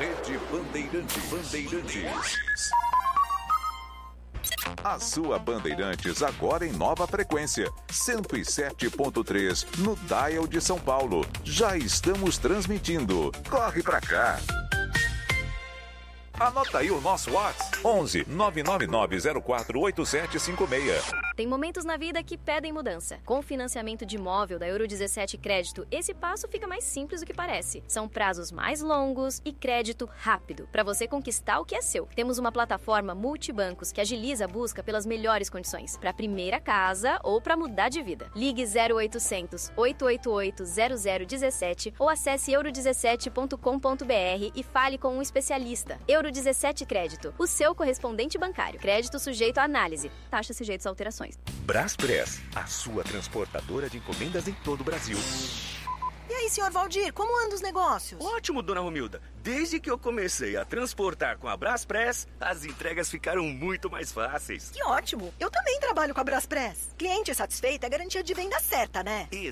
Rede Bandeirantes. A sua Bandeirantes agora em nova frequência, 107.3 no Dial de São Paulo. Já estamos transmitindo. Corre pra cá. Anota aí o nosso WhatsApp, 11 999048756. Tem momentos na vida que pedem mudança. Com o financiamento de imóvel da Euro 17 Crédito, esse passo fica mais simples do que parece. São prazos mais longos e crédito rápido, para você conquistar o que é seu. Temos uma plataforma multibancos que agiliza a busca pelas melhores condições, para a primeira casa ou para mudar de vida. Ligue 0800 888 0017 ou acesse euro17.com.br e fale com um especialista. Euro 17 Crédito, o seu correspondente bancário. Crédito sujeito à análise. Taxa sujeitos a alterações. Braspress, a sua transportadora de encomendas em todo o Brasil. E aí, senhor Valdir, como andam os negócios? Ótimo, dona Romilda. Desde que eu comecei a transportar com a Braspress, as entregas ficaram muito mais fáceis. Que ótimo! Eu também trabalho com a Braspress. Cliente satisfeito é garantia de venda certa, né?